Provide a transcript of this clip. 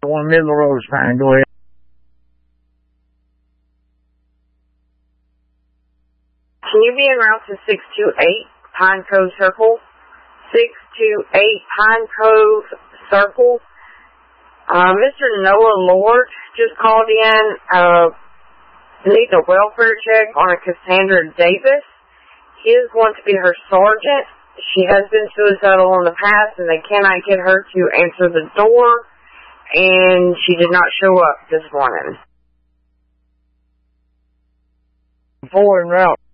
One middle of the road is fine. Go ahead. Can you be en route to 628 Pine Cove Circle? 628 Pine Cove Circle. Mr. Noah Lord just called in. Needs a welfare check on a Cassandra Davis. He is going to be her sergeant. She has been suicidal in the past, and they cannot get her to answer the door, and she did not show up this morning. 4 en route.